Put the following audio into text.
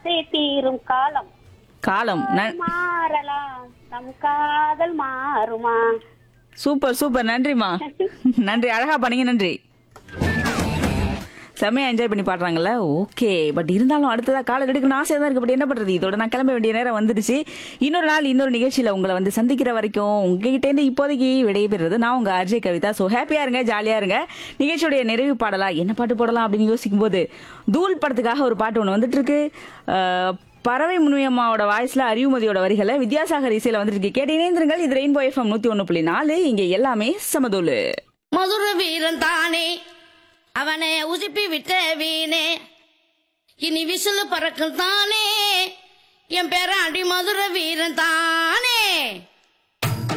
ஆசை தீரும் காலம் காலம் மாறலாம் நம் காதல் மாறுமா. சூப்பர் சூப்பர், நன்றிமா. நன்றி, அழகா பண்ணீங்க, நன்றி. செம்மையா என்ஜாய் பண்ணி பாடுறாங்கல்ல. ஓகே, பட் இருந்தாலும் அடுத்ததா காலை எடுக்கணும் ஆசையா தான் இருக்கு. பட் என்ன பண்றது, இதோட நான் கிளம்ப வேண்டிய நேரம் வந்துடுச்சு. இன்னொரு நாள் இன்னொரு நிகழ்ச்சியில உங்களை வந்து சந்திக்கிற வரைக்கும் உங்ககிட்ட இருந்து இப்போதைக்கு விடைபெறுறது நான் உங்க அஜய் கவிதா. ஸோ ஹாப்பியா இருங்க, ஜாலியா இருங்க. நிகழ்ச்சியுடைய நிறைவு பாடலா என்ன பாட்டு போடலாம் அப்படின்னு யோசிக்கும் போது தூள் படத்துக்காக ஒரு பாட்டு ஒன்று வந்துட்டு இருக்கு. பறவை முனியம்மாவோட வாய்ஸ்ல அறிவுமதியோட வரிகளை வித்யாசாகர் இசையில வந்துட்டு இருக்கு. கேட்டு இணைந்திருங்கள். இது ரெயின்போ எஃப்எம் 101.4. இங்க எல்லாமே சமதூளு. மதுர வீரன் தானே அவனை உசுப்பி விட்ட வீணே இனி விசிலு பறக்கும் தானே என் பேராண்டி மதுர வீரன் தானே.